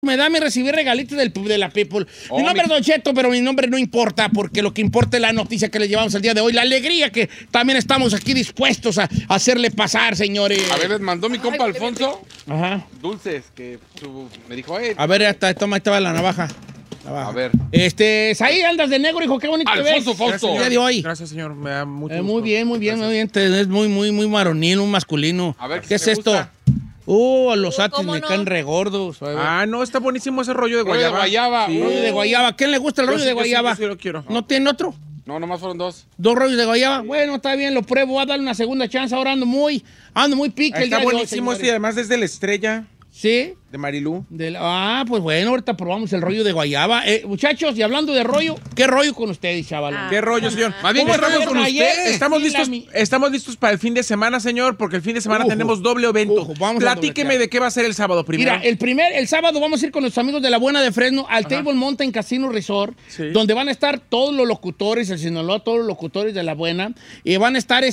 Me da mi recibir regalitos de la People. Mi nombre es Don Cheto, pero mi nombre no importa, porque lo que importa es la noticia que les llevamos el día de hoy, la alegría que también estamos aquí dispuestos a hacerle pasar, señores. A ver, les mandó mi compa Alfonso. Ajá. Dulces, que me dijo, A ver, toma, ahí te va la navaja. A ver. Ahí andas de negro, hijo, qué bonito Alfonso, ves. Fausto. El día de hoy. Gracias, señor. Me da mucho gusto. Muy bien. Es muy varonil, muy masculino. A ver, ¿qué es esto? gusta? Los atis me caen regordos. No, está buenísimo ese rollo de guayaba. Rollo de guayaba. Sí. Rollo de guayaba. ¿Quién le gusta el rollo de guayaba? Sí, lo quiero. ¿No tiene otro? No, nomás fueron 2. 2 rollos de guayaba. Bueno, está bien, lo pruebo. Voy a darle una segunda chance. Ahora ando muy pique. Está buenísimo este y además desde la estrella. ¿Sí? De Marilú. Pues bueno, ahorita probamos el rollo de guayaba. Muchachos, y hablando de rollo, ¿qué rollo con ustedes, chaval? ¿Qué rollo, señor? Más bien, ¿Cómo ¿qué rollo estamos con usted? usted? Estamos listos para el fin de semana, señor, porque el fin de semana tenemos doble evento. Platíqueme de qué va a ser el sábado primero. Mira, el sábado vamos a ir con los amigos de La Buena de Fresno al Table Mountain Casino Resort, donde van a estar todos los locutores, el Sinaloa, todos los locutores de La Buena, y van a estar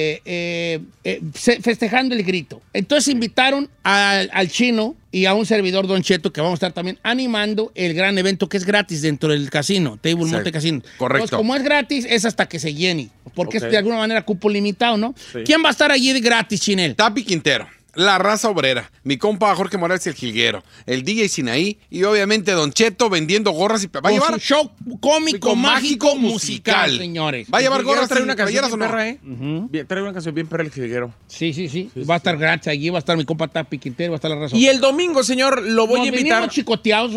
festejando el grito. Entonces invitaron al Chino y a un servidor, Don Cheto, que vamos a estar también animando el gran evento que es gratis dentro del casino, Table Mountain Casino. Correcto. Entonces, como es gratis, es hasta que se llene, porque es de alguna manera cupo limitado, ¿no? Sí. ¿Quién va a estar allí de gratis, Chinel? Tapi Quintero, La Raza Obrera, mi compa Jorge Morales el Jilguero, el DJ Sinaí y obviamente Don Cheto vendiendo gorras y va a llevar su show cómico, mágico, musical, señores. Va a llevar gorras, trae una canción bien perra, trae una canción bien perra el Jilguero. Sí. Va a estar gratis allí, va a estar mi compa Tapi Quintero, va a estar La Raza. Y el domingo, señor, lo voy a invitar. Venimos chicoteados,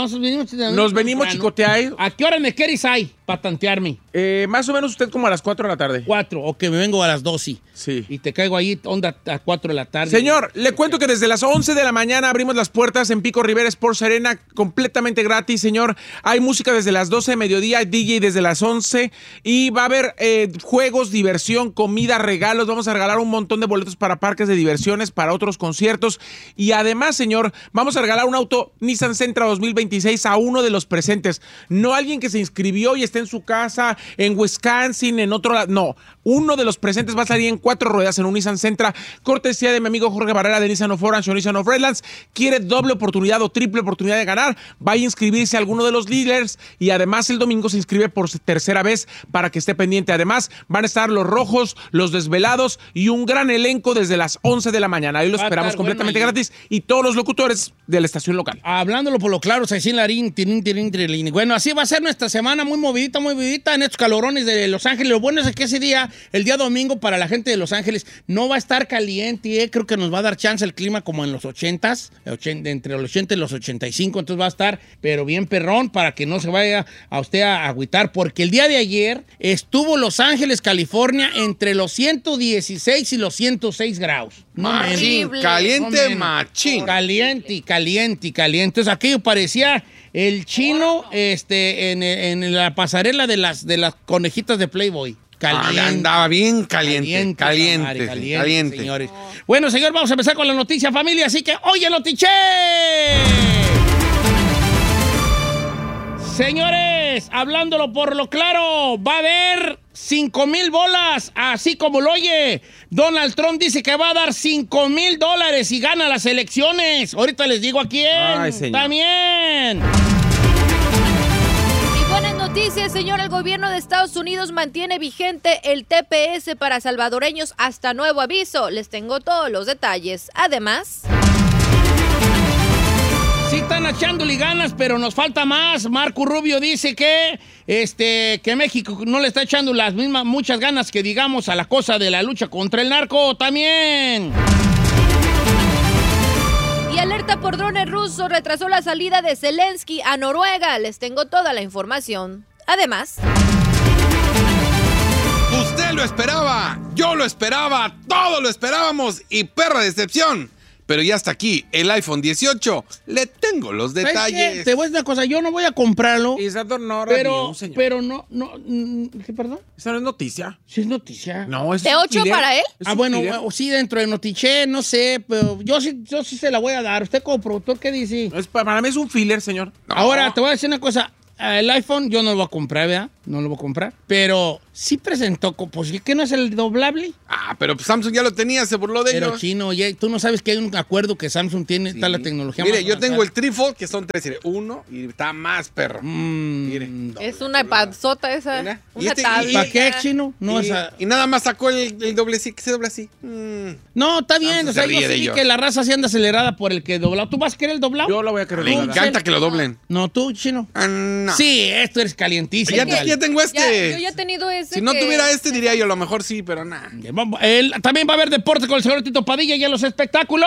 nos venimos chicoteados. ¿A qué hora me queréis ahí para tantearme? Más o menos usted como a las 4 de la tarde. 4, o que me vengo a las 12. Sí. Y te caigo ahí, onda, a 4 de la tarde. Señor, le cuento que desde las 11 de la mañana abrimos las puertas en Pico Rivera Sports Arena, completamente gratis, señor. Hay música desde las 12 de mediodía, hay DJ desde las 11 y va a haber juegos, diversión, comida, regalos. Vamos a regalar un montón de boletos para parques de diversiones, para otros conciertos. Y además, señor, vamos a regalar un auto Nissan Sentra 2026 a uno de los presentes. No alguien que se inscribió y está en su casa, en Wisconsin, en otro lado. No, uno de los presentes va a salir en 4 ruedas en un Nissan Sentra, cortesía de mi amigo Jorge Barrera de Nissan of Orange o Nissan of Redlands. ¿Quiere doble oportunidad o triple oportunidad de ganar? Vaya a inscribirse a alguno de los dealers y además el domingo se inscribe por tercera vez para que esté pendiente. Además, van a estar los rojos, los desvelados y un gran elenco desde las 11 de la mañana. Ahí lo esperamos completamente gratis y todos los locutores de la estación local. Hablándolo por lo claro, Cecín Larín, tirín. Bueno, así va a ser nuestra semana muy movidita en estos calorones de Los Ángeles. Lo bueno es que ese día, el día domingo, para la gente de Los Ángeles, no va a estar caliente, creo que nos va a dar chance el clima como en los 80s, entre los 80 y los 85, entonces va a estar, pero bien perrón, para que no se vaya a usted a agüitar, porque el día de ayer estuvo Los Ángeles, California, entre los 116 y los 106 grados. Machín, caliente, machín. Caliente. Entonces aquello parecía el Chino en la pasarela de las conejitas de Playboy. Caliente. Andaba bien caliente, señores. Bueno, señor, vamos a empezar con la noticia, familia, así que ¡oye, notiche! Señores, hablándolo por lo claro, va a haber 5,000 bolas, así como lo oye. Donald Trump dice que va a dar $5,000 si gana las elecciones. Ahorita les digo a quién. Ay, señor. También. Buenas noticias, señor. El gobierno de Estados Unidos mantiene vigente el TPS para salvadoreños hasta nuevo aviso. Les tengo todos los detalles. Además, sí están echándole ganas, pero nos falta más. Marco Rubio dice que México no le está echando las mismas muchas ganas que digamos a la cosa de la lucha contra el narco también. Y alerta por drones rusos retrasó la salida de Zelensky a Noruega. Les tengo toda la información. Además, usted lo esperaba, yo lo esperaba, todos lo esperábamos y perra decepción. Pero ya está aquí el iPhone 18. Le tengo los detalles. Te voy a decir una cosa, yo no voy a comprarlo. Pero no, ¿qué, perdón? ¿Esa no es noticia? Sí es noticia. No, es ¿de 8 para él? Bueno, sí, dentro de Notiche, no sé, pero yo sí se la voy a dar. ¿Usted como productor qué dice? Para mí es un filler, señor. No. Ahora, te voy a decir una cosa. El iPhone yo no lo voy a comprar, ¿verdad? no lo voy a comprar. Pero sí presentó, pues, ¿qué no es el doblable? Pero pues Samsung ya lo tenía, se burló de Pero ellos. chino, ya, tú no sabes que hay un acuerdo que Samsung tiene, está la tecnología Mire, más yo tengo avanzada. el Trifold, que son 3, uno, y está más perro. Mire. Es una panzota esa. Mira. Una Y este- tablita. ¿Para qué, chino? No, Y nada más sacó el doble sí, que se dobla así. no, está bien, Samsung o sea, se yo ríe de sí vi ellos. que la raza se anda acelerada por el que doblado. ¿Tú vas a querer el doblado? Yo la voy a querer. Le doblada. encanta que lo doblen. No, tú, chino. No. Sí, esto eres calientísimo. Ya tengo este. Yo ya he tenido ese. Si no que- tuviera este, diría yo, a lo mejor sí, pero nada. También va a haber deporte con el señor Tito Padilla y en los espectáculos.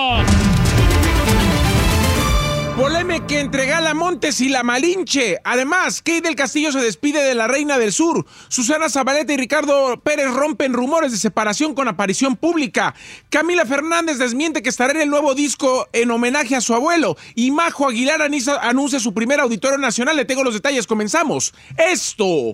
Polémica entre Gala Montes y La Malinche. Además, Kate del Castillo se despide de la Reina del Sur. Susana Zabaleta y Ricardo Pérez rompen rumores de separación con aparición pública. Camila Fernández desmiente que estará en el nuevo disco en homenaje a su abuelo. Y Majo Aguilar anuncia su primer auditorio nacional. Le tengo los detalles. Comenzamos. Esto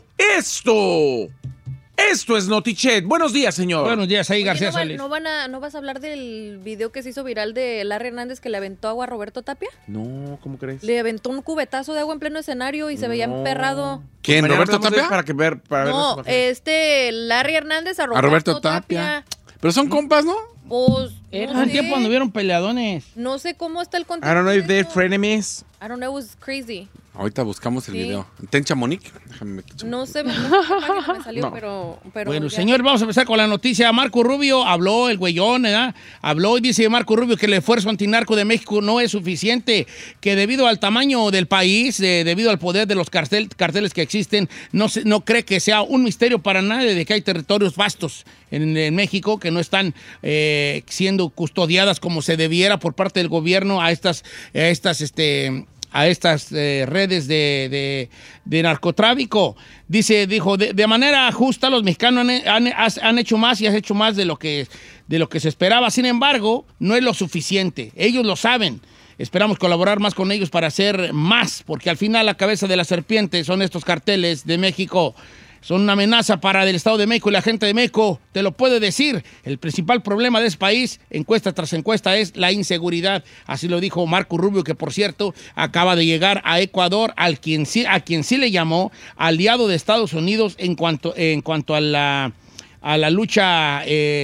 es Notichet. Buenos días, señor. Buenos días, ahí Oye, García ¿no, Solís. ¿no vas a hablar del video que se hizo viral de Larry Hernández que le aventó agua a Roberto Tapia? No, ¿cómo crees? Le aventó un cubetazo de agua en pleno escenario y se veía emperrado. ¿Quién, Mañana Roberto hablamos de- Tapia? Para ver No, las imágenes. Larry Hernández a A Roberto Tapia. Tapia. Pero son compas, ¿no? Pues, Era no un sé. tiempo cuando vieron peleadones. No sé cómo está el I contexto. don't know if de they're eso. frenemies. I don't know, it was crazy. Ahorita buscamos el Sí. video. ¿Tencha Monique? Déjame quitar. No sé, no sé qué página me salió, No. pero Bueno, ya. señor, vamos a empezar con la noticia. Marco Rubio habló, el güeyón, ¿verdad? Habló y dice Marco Rubio que el esfuerzo antinarco de México no es suficiente, que debido al tamaño del país, debido al poder de los carteles que existen, no cree que sea un misterio para nadie de que hay territorios vastos en México que no están siendo custodiadas como se debiera por parte del gobierno a estas redes de narcotráfico. Dijo, de manera justa los mexicanos han hecho más y has hecho más de lo que se esperaba. Sin embargo, no es lo suficiente. Ellos lo saben. Esperamos colaborar más con ellos para hacer más, porque al final la cabeza de la serpiente son estos carteles de México. Son una amenaza para el Estado de México y la gente de México te lo puede decir. El principal problema de ese país, encuesta tras encuesta, es la inseguridad. Así lo dijo Marco Rubio, que por cierto acaba de llegar a Ecuador, a quien sí le llamó aliado de Estados Unidos en cuanto a la lucha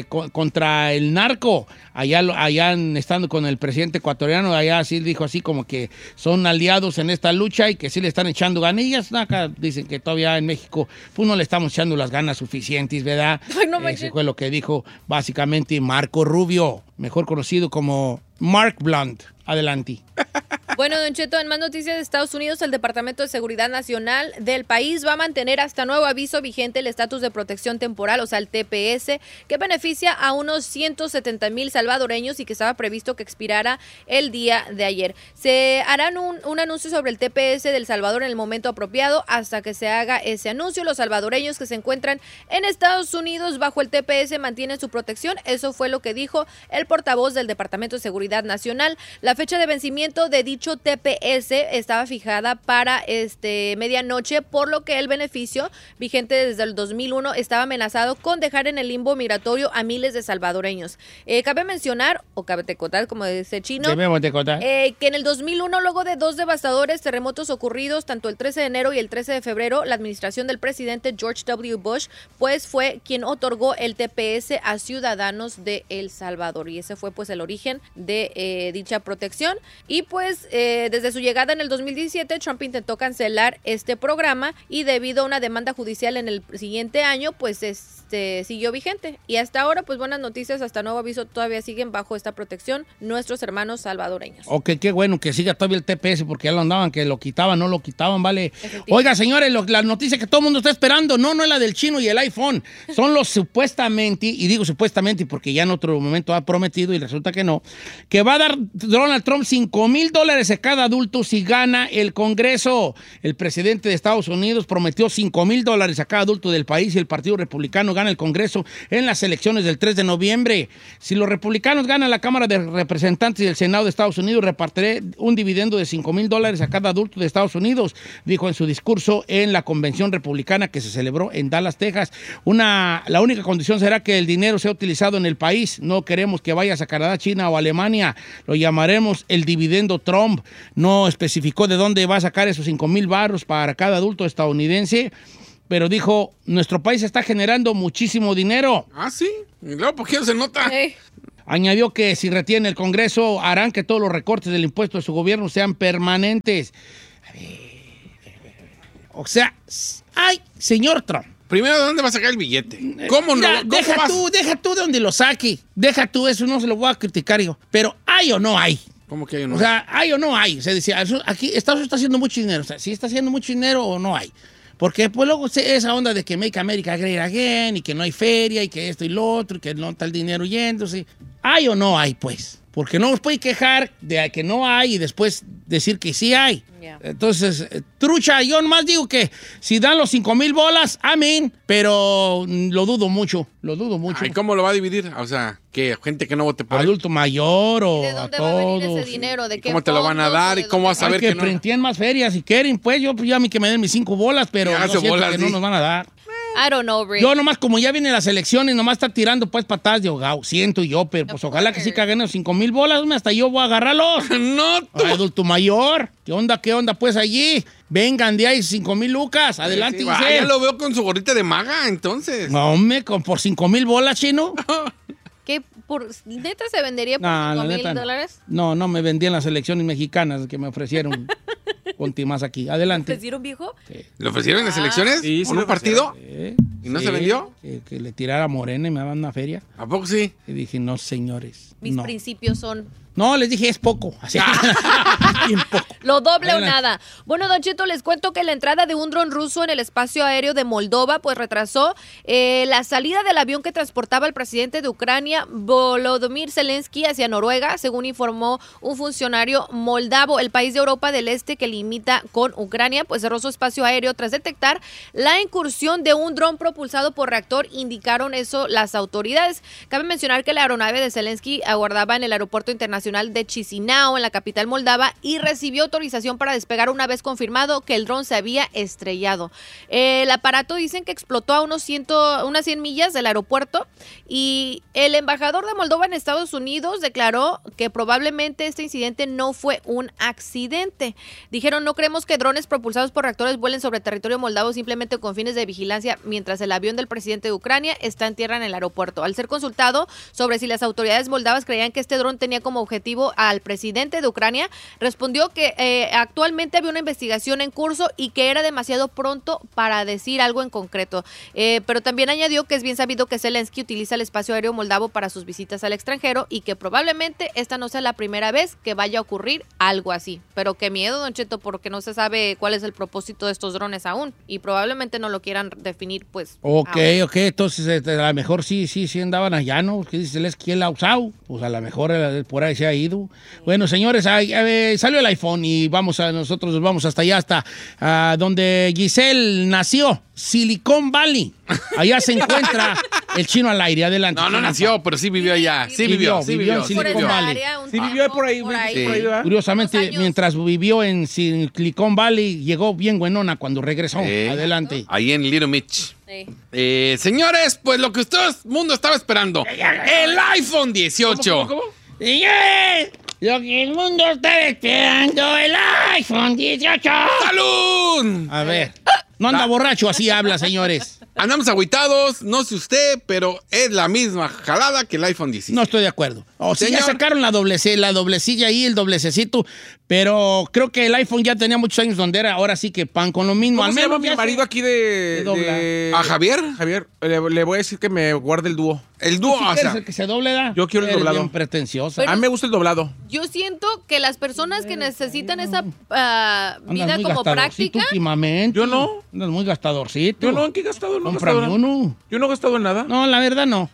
contra el narco. Allá estando con el presidente ecuatoriano, allá sí dijo así como que son aliados en esta lucha y que sí le están echando ganillas. Acá dicen que todavía en México pues no le estamos echando las ganas suficientes, ¿verdad? Ay, no manches. Ese fue lo que dijo básicamente Marco Rubio, mejor conocido como Mark Blunt. Adelante. Bueno, Don Cheto, en más noticias de Estados Unidos, el Departamento de Seguridad Nacional del país va a mantener hasta nuevo aviso vigente el estatus de protección temporal, o sea, el TPS, que beneficia a unos 170,000 salvadoreños y que estaba previsto que expirara el día de ayer. Se harán un anuncio sobre el TPS del Salvador en el momento apropiado. Hasta que se haga ese anuncio, los salvadoreños que se encuentran en Estados Unidos bajo el TPS mantienen su protección. Eso fue lo que dijo el portavoz del Departamento de Seguridad Nacional. La fecha de vencimiento de dicho TPS estaba fijada para medianoche, por lo que el beneficio vigente desde el 2001 estaba amenazado con dejar en el limbo migratorio a miles de salvadoreños. Cabe mencionar, o cabe te contar, como dice Chino, Debemos de contar. que en el 2001, luego de 2 devastadores terremotos ocurridos tanto el 13 de enero y el 13 de febrero, la administración del presidente George W. Bush pues fue quien otorgó el TPS a ciudadanos de El Salvador, y ese fue pues el origen de dicha protección. Y pues desde su llegada en el 2017, Trump intentó cancelar este programa, y debido a una demanda judicial en el siguiente año pues siguió vigente, y hasta ahora pues buenas noticias, hasta nuevo aviso todavía siguen bajo esta protección nuestros hermanos salvadoreños. Ok, qué bueno que siga todavía el TPS, porque ya lo andaban, que lo quitaban, no lo quitaban, vale. Oiga, señores, la noticia que todo el mundo está esperando, no es la del chino y el iPhone, son los supuestamente, y digo supuestamente porque ya en otro momento ha prometido y resulta que no, que va a dar Donald Trump $5,000 a cada adulto si gana el Congreso. El presidente de Estados Unidos prometió $5,000 a cada adulto del país si el Partido Republicano gana el Congreso en las elecciones del 3 de noviembre. Si los republicanos ganan la Cámara de Representantes y el Senado de Estados Unidos, repartiré un dividendo de $5,000 a cada adulto de Estados Unidos, dijo en su discurso en la convención republicana que se celebró en Dallas, Texas. La única condición será que el dinero sea utilizado en el país. No queremos que vayas a Canadá, China o Alemania. Lo llamaremos el dividendo Trump. No especificó de dónde va a sacar esos $5,000 para cada adulto estadounidense. pero dijo, nuestro país está generando muchísimo dinero. Ah, sí. Y luego, ¿por qué no se nota? Añadió que si retiene el Congreso, harán que todos los recortes del impuesto de su gobierno sean permanentes. A ver. O sea, ay, señor Trump. Primero, ¿de dónde va a sacar el billete? ¿Cómo Mira, no? deja tú de dónde lo saque. Deja tú eso, no se lo voy a criticar yo. Pero ¿hay o no hay? ¿Cómo que hay o no? O sea, ¿hay o no hay? Se decía, aquí Estados Unidos está haciendo mucho dinero. O sea, ¿sí está haciendo mucho dinero o no hay? Porque pues luego esa onda de que Make America Great Again y que no hay feria y que esto y lo otro y que no está el dinero yéndose. ¿Hay o no hay, pues? Porque no nos puede quejar de que no hay y después decir que sí hay. Yeah. Entonces, trucha, yo nomás digo que si dan los 5,000 bolas, amén, pero lo dudo mucho. Ay, ¿cómo lo va a dividir? O sea, que gente que no vote por él. Adulto mayor o ¿De a dónde va a venir todos. ese dinero? ¿De qué ¿Cómo te lo van a fondos? dar ¿De y cómo vas a Hay ver que que no? printeen más ferias si quieren, pues yo a mí que me den mis 5 bolas, pero Ya yo hace siento bolas, que sí. no nos van a dar. I don't know, Rick. Yo nomás, como ya vienen las elecciones, nomás está tirando pues patadas de ahogado. Siento yo, pero pues ojalá que sí caguen los 5,000 bolas, hombre, hasta yo voy a agarrarlos. No, tú. Adulto mayor, ¿qué onda pues allí? Vengan de ahí 5,000 lucas, adelante. Sí, Giselle. ya lo veo con su gorrita de maga, entonces. No, hombre, por 5,000 bolas, chino. ¿Qué? ¿Neta se vendería por No, la neta, $5,000? No, me vendían las elecciones mexicanas que me ofrecieron. Conti más aquí. Adelante. ¿Ofrecieron, viejo? ¿Le ofrecieron en las elecciones? Sí, sí ¿Con le un partido? ¿Y no se vendió? Que le tirara a Morena y me daban una feria. ¿A poco sí? Y dije, no, señores. Mis no. principios son No, les dije, es poco. Así. Bien poco. lo doble Adelante. o nada. Bueno, Don Cheto, les cuento que la entrada de un dron ruso en el espacio aéreo de Moldova pues retrasó la salida del avión que transportaba al presidente de Ucrania, Volodymyr Zelensky, hacia Noruega, según informó un funcionario moldavo. El país de Europa del Este que limita con Ucrania pues cerró su espacio aéreo tras detectar la incursión de un dron propulsado por reactor, indicaron eso las autoridades. Cabe mencionar que la aeronave de Zelensky aguardaba en el aeropuerto internacional de Chisinau, en la capital moldava, y recibió autorización para despegar una vez confirmado que el dron se había estrellado. El aparato dicen que explotó a unas 100 millas del aeropuerto, y el embajador de Moldova en Estados Unidos declaró que probablemente este incidente no fue un accidente. Dijeron, no creemos que drones propulsados por reactores vuelen sobre territorio moldavo simplemente con fines de vigilancia mientras el avión del presidente de Ucrania está en tierra en el aeropuerto. Al ser consultado sobre si las autoridades moldavas creían que este dron tenía como objetivo al presidente de Ucrania, respondió que actualmente había una investigación en curso y que era demasiado pronto para decir algo en concreto. Pero también añadió que es bien sabido que Zelensky utiliza el espacio aéreo moldavo para sus visitas al extranjero y que probablemente esta no sea la primera vez que vaya a ocurrir algo así. Pero qué miedo, Don Cheto, porque no se sabe cuál es el propósito de estos drones aún y probablemente no lo quieran definir, pues. Ok, entonces a lo mejor sí andaban allá, ¿no? ¿Qué dice Zelensky? ¿Él ha usado? Pues a lo mejor por ahí se ha ido. Bueno, señores, salió el iPhone y nosotros vamos hasta allá, hasta donde Giselle nació, Silicon Valley. Allá se encuentra el chino al aire. Adelante. No nació, pero sí vivió allá. Sí vivió en Por Silicon esa Valley. área, un Sí, tiempo, vivió por ahí, por ahí. Sí. ¿verdad? Curiosamente, 2 años. mientras vivió en Silicon Valley, llegó bien buenona cuando regresó. Adelante. Ahí en Little Mitch. Sí. Señores, pues lo que usted mundo estaba esperando. El iPhone 18. ¿Cómo? Lo que el mundo está esperando, el iPhone 18. ¡Salud! A ver, no anda borracho, así habla, señores. Andamos agüitados, no sé usted, pero es la misma jalada que el iPhone 16. No estoy de acuerdo. O sea, ya Señor. sacaron la doblecilla ahí, el doblececito, pero creo que el iPhone ya tenía muchos años donde era, ahora sí que pan con lo mismo. ¿Cómo Al se llama menos mi ya marido aquí de dobla. ¿A Javier? Javier, le voy a decir que me guarde el dúo. El dúo, ¿Tú o quieres sea, el que se doble, da? Yo quiero el Eres doblado. bien pretenciosa. A mí me gusta el doblado. Yo siento que las personas que necesitan esa Andas vida muy como gastadorcito práctica, últimamente. Yo no. Andas muy gastadorcito. Yo no, ¿en qué he gastado? No he Cómprame gastado uno. Yo no he gastado en nada. No, la verdad no.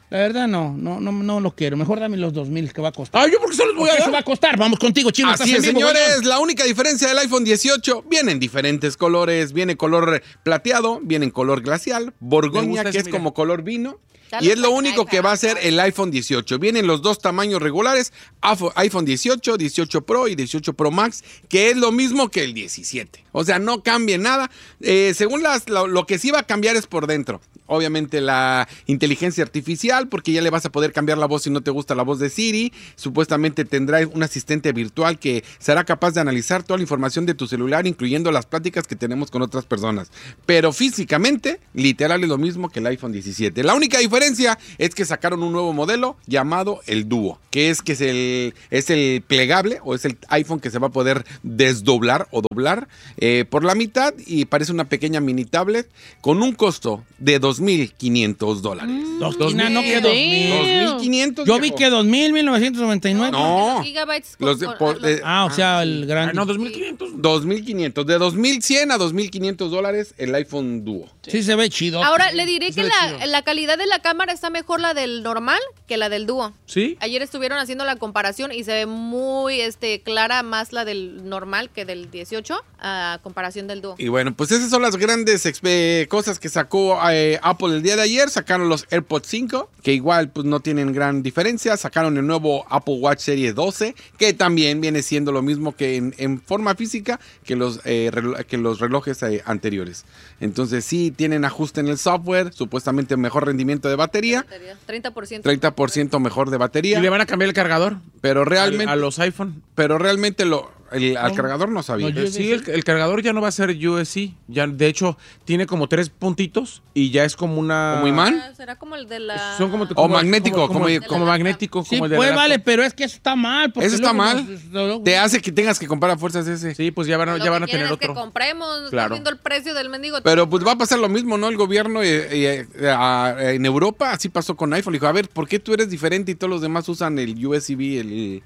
No lo quiero. Mejor dame los 2,000 que va a costar. Ah, yo porque se los voy a Eso dar. va a costar. Vamos contigo, chino. así estás es, en vivo, señores. güey. La única diferencia del iPhone 18 viene en diferentes colores. Viene color plateado, viene en color glacial, Me borgoña, gusta que ese, es mira. como color vino. Ya Y lo es lo trae único que va a ser el iPhone 18. Vienen los dos tamaños regulares, iPhone 18, 18 Pro y 18 Pro Max, que es lo mismo que el 17. O sea, no cambia nada. Según lo que sí va a cambiar es por dentro. obviamente la inteligencia artificial, porque ya le vas a poder cambiar la voz si no te gusta la voz de Siri. Supuestamente tendrá un asistente virtual que será capaz de analizar toda la información de tu celular, incluyendo las pláticas que tenemos con otras personas. Pero físicamente, literal es lo mismo que el iPhone 17. La única diferencia es que sacaron un nuevo modelo llamado el Duo, que es el plegable, o es el iPhone que se va a poder desdoblar o doblar por la mitad, y parece una pequeña mini tablet con un costo de $2,500. No, que 2,500. Yo vi que 2,1999. No. Los gigabytes. O sea, el grande. No, 2,500. 2,500. De 2,100 a $2,500 el iPhone Duo. Sí, se ve chido. Ahora, le diré que la calidad de la cámara está mejor la del normal que la del Duo. ¿Sí? Ayer estuvieron haciendo la comparación y se ve muy clara más la del normal que del 18 a comparación del Duo. Y bueno, pues esas son las grandes cosas que sacó Apple el día de ayer. Sacaron los AirPods 5, que igual pues no tienen gran diferencia. Sacaron el nuevo Apple Watch Series 12, que también viene siendo lo mismo que en forma física que los relojes anteriores. Entonces sí tienen ajuste en el software, supuestamente mejor rendimiento de batería. 30% mejor de batería. ¿Y le van a cambiar el cargador? Pero realmente a los iPhone. Pero realmente al cargador no sabía. Sí, el cargador ya no va a ser USB-C. Ya, de hecho, tiene como 3 puntitos y ya es como una... ¿Como imán? Será como el de la... Son como magnético. Como magnético. Sí, como el de pues la vale, laptop. pero es que eso está mal. Eso está mal. Te hace que tengas que comprar a fuerzas ese. Sí, pues ya van a tener otro. Que compremos, Claro. viendo el precio del mendigo. Pero pues va a pasar lo mismo, ¿no? El gobierno en Europa, así pasó con iPhone. Dijo, a ver, ¿por qué tú eres diferente y todos los demás usan el USB,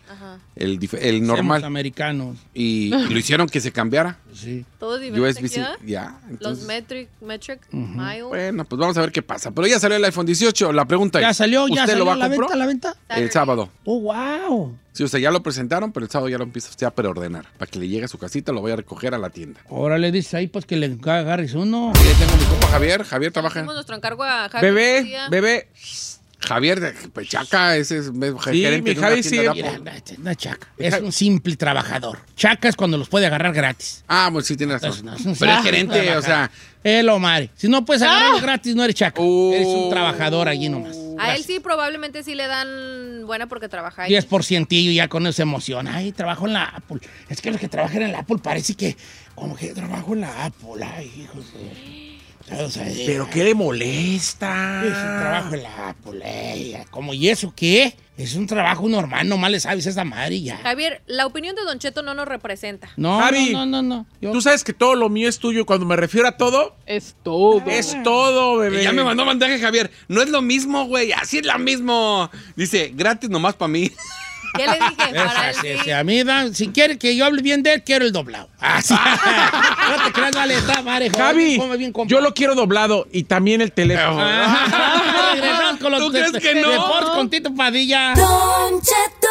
el normal? Somos americanos. Y lo hicieron que se cambiara. Sí. Todo diferente. USB-C, ya. Entonces, Los metric, mile. bueno, pues vamos a ver qué pasa. Pero ya salió el iPhone 18. La pregunta es, Ya salió ¿usted lo va a la comprar? venta. El sábado. Oh, wow. Sí, o sea, ya lo presentaron, pero el sábado ya lo empieza usted a preordenar. Para que le llegue a su casita, lo vaya a recoger a la tienda. Ahora le dice ahí, pues que le agarres uno. Ya tengo mi compa Javier. Javier trabaja. Hicimos nuestro encargo a Javi. Bebé. Javier de Chaca, ese es gerente mi de una Javi tienda sí. de Apple. No, Chaca. Es un simple trabajador. Chaca es cuando los puede agarrar gratis. Ah, pues sí, tienes razón. Entonces, no, Pero es gerente, o sea... Lo mare. Si no puedes agarrarlo gratis, no eres Chaca. Eres un trabajador allí nomás. A él sí, probablemente sí le dan buena porque trabaja ahí. 10% y ya con eso se emociona. Ay, trabajo en la Apple. Es que los que trabajan en la Apple parece que como que trabajo en la Apple. Ay, hijos de... O sea, ¿Pero qué le molesta? Es un trabajo en la Apple. ¿Cómo? ¿Y eso qué? Es un trabajo normal, nomás le sabes esa madre y ya. Javier, la opinión de Don Cheto no nos representa. No, Javi, no. Tú sabes que todo lo mío es tuyo. Cuando me refiero a todo, Es todo. es todo, bebé. Ya me mandó mensaje Javier. No es lo mismo, güey. Así es lo mismo. Dice, gratis nomás para mí. ¿Qué le dije? Para él sí. A mí, si quiere que yo hable bien de él, quiero el doblado. Así. No te creas, vale, está, madre. Javi, yo lo quiero doblado y también el teléfono. Regresamos con los ¿Tú crees que no? deportes con Tito Padilla. Don Cheto.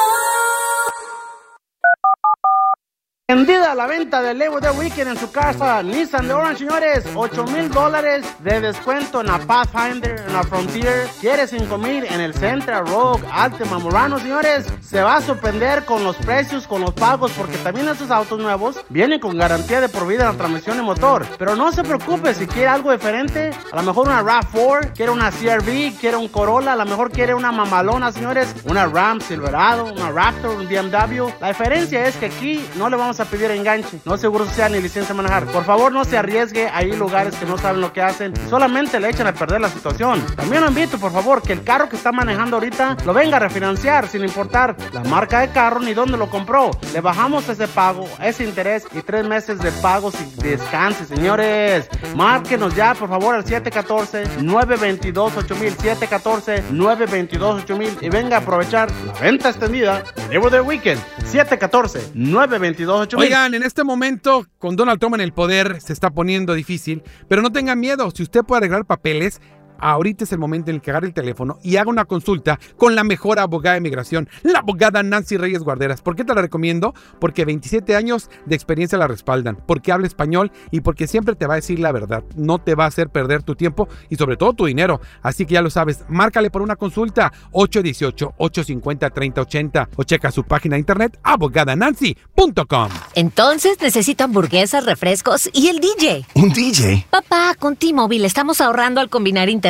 Vendida la venta del Labor Day Weekend en su casa. Nissan de Orange, señores. $8,000 de descuento en la Pathfinder, en la Frontier. Quiere 5,000 en el Sentra, Rogue, Altima, Murano, señores. Se va a sorprender con los precios, con los pagos, porque también estos autos nuevos vienen con garantía de por vida en la transmisión y motor. Pero no se preocupe si quiere algo diferente. A lo mejor una RAV4, quiere una CR-V, quiere un Corolla, a lo mejor quiere una mamalona, señores. Una Ram Silverado, una Raptor, un BMW. La diferencia es que aquí no le vamos a pedir enganche, no seguro social ni licencia de manejar. Por favor, no se arriesgue, hay lugares que no saben lo que hacen, solamente le echan a perder la situación. También lo invito, por favor, que el carro que está manejando ahorita lo venga a refinanciar sin importar la marca de carro ni dónde lo compró. Le bajamos ese pago, ese interés y 3 meses de pagos y descanse, señores. Márquenos ya, por favor, al 714-922-8000, 714-922-8000 y venga a aprovechar la venta extendida de Labor Day Weekend, 714-922-8000. Oigan, en este momento, con Donald Trump en el poder, se está poniendo difícil, pero no tengan miedo. Si usted puede arreglar papeles, ahorita es el momento en el que agarre el teléfono y haga una consulta con la mejor abogada de migración, la abogada Nancy Reyes Guarderas. ¿Por qué te la recomiendo? Porque 27 años de experiencia la respaldan, porque habla español y porque siempre te va a decir la verdad. No te va a hacer perder tu tiempo y sobre todo tu dinero. Así que ya lo sabes, márcale por una consulta 818-850-3080 o checa su página de internet abogadanancy.com. Entonces necesito hamburguesas, refrescos y el DJ. ¿Un DJ? Papá, con T-Mobile estamos ahorrando al combinar internet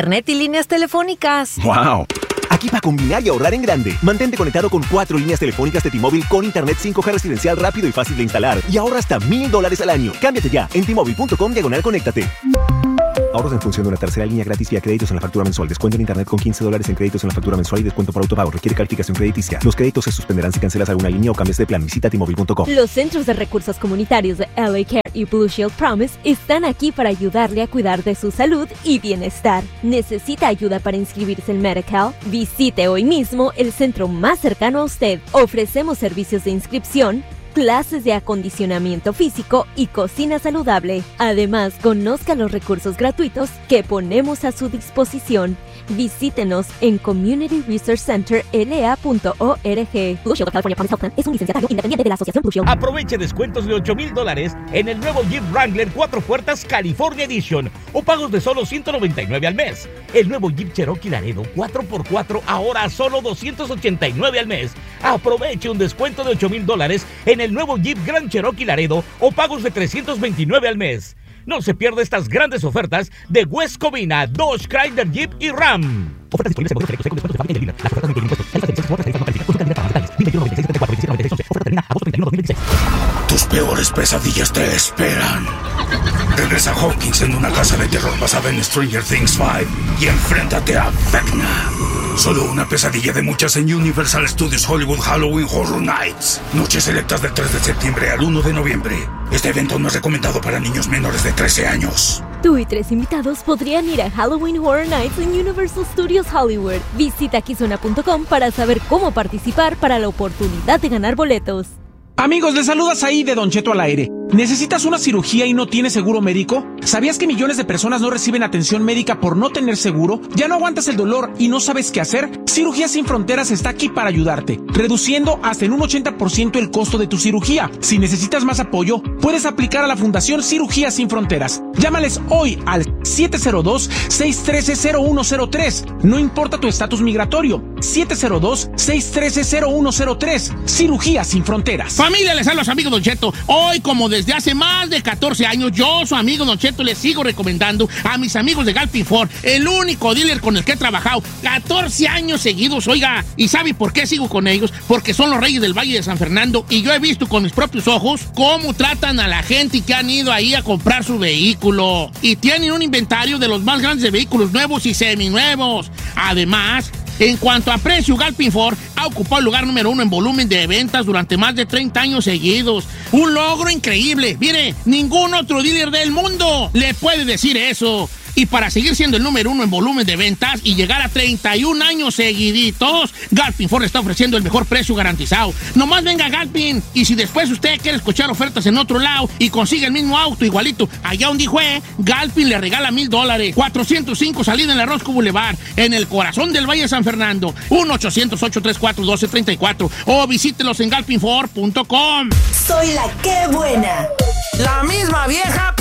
internet y líneas telefónicas. ¡Wow! Aquí para combinar y ahorrar en grande. Mantente conectado con 4 líneas telefónicas de T-Mobile con internet 5G residencial rápido y fácil de instalar. Y ahorra hasta $1,000 al año. Cámbiate ya en T-Mobile.com/conéctate. Ahorros en función de una tercera línea gratis vía créditos en la factura mensual. Descuento en internet con $15 en créditos en la factura mensual y descuento por autopago. Requiere calificación crediticia. Los créditos se suspenderán si cancelas alguna línea o cambias de plan. Visita T-Mobile.com. Los Centros de Recursos Comunitarios de LA Care y Blue Shield Promise están aquí para ayudarle a cuidar de su salud y bienestar. ¿Necesita ayuda para inscribirse en Medi-Cal? Visite hoy mismo el centro más cercano a usted. Ofrecemos servicios de inscripción, clases de acondicionamiento físico y cocina saludable. Además, conozca los recursos gratuitos que ponemos a su disposición. Visítenos en communityresourcecenterla.org. Blue Shield of California Promise Health Plan es un licenciatario independiente de la Asociación Blue Shield. Aproveche descuentos de $8,000 en el nuevo Jeep Wrangler 4 puertas California Edition o pagos de solo $199 al mes. El nuevo Jeep Cherokee Laredo 4x4 ahora a solo $289 al mes. Aproveche un descuento de $8,000 en el nuevo Jeep Grand Cherokee Laredo o pagos de $329 al mes. No se pierda estas grandes ofertas de West Covina, Dodge, Chrysler, Jeep y Ram. Ofertas disponibles en modelos selectos con descuentos de fábrica y de línea. Las ofertas no incluyen impuestos. La lista de licencias por tarifa no califica. Consulta en línea para más detalles. Dime 96 74 27 96 11. Oferta termina agosto 31 2016. Tus peores pesadillas te esperan. Regresa a Hawkins en una casa de terror basada en Stranger Things 5 y enfréntate a Vecna. Solo una pesadilla de muchas en Universal Studios Hollywood Halloween Horror Nights. Noches selectas del 3 de septiembre al 1 de noviembre. Este evento no es recomendado para niños menores de 13 años. Tú y 3 invitados podrían ir a Halloween Horror Nights en Universal Studios Hollywood. Visita Kizuna.com para saber cómo participar para la oportunidad de ganar boletos. Amigos, les saludas ahí de Don Cheto al aire. ¿Necesitas una cirugía y no tienes seguro médico? ¿Sabías que millones de personas no reciben atención médica por no tener seguro? ¿Ya no aguantas el dolor y no sabes qué hacer? Cirugías Sin Fronteras está aquí para ayudarte, reduciendo hasta en un 80% el costo de tu cirugía. Si necesitas más apoyo, puedes aplicar a la Fundación Cirugías Sin Fronteras. Llámales hoy al 702-613-0103. No importa tu estatus migratorio. 702-613-0103. Cirugías Sin Fronteras. Familia, les hablo a los amigos Don Cheto. Hoy, como desde hace más de 14 años, yo, su amigo Don Cheto, les sigo recomendando a mis amigos de Galpin Ford, el único dealer con el que he trabajado 14 años seguidos, oiga. ¿Y sabe por qué sigo con ellos? Porque son los reyes del Valle de San Fernando y yo he visto con mis propios ojos cómo tratan a la gente que han ido ahí a comprar su vehículo. Y tienen un inventario de los más grandes de vehículos nuevos y seminuevos. Además, en cuanto a precio, Galpin Ford ha ocupado el lugar número 1 en volumen de ventas durante más de 30 años seguidos. Un logro increíble. Mire, ningún otro dealer del mundo le puede decir eso. Y para seguir siendo el número 1 en volumen de ventas y llegar a 31 años seguiditos, Galpin Ford está ofreciendo el mejor precio garantizado. Nomás venga a Galpin, y si después usted quiere escuchar ofertas en otro lado y consigue el mismo auto igualito allá donde fue, Galpin le regala $1,000. 405 salida en la Roscoe Boulevard, en el corazón del Valle de San Fernando. 1-800-834-1234 o visítelos en galpinford.com. Soy la que buena. La misma vieja,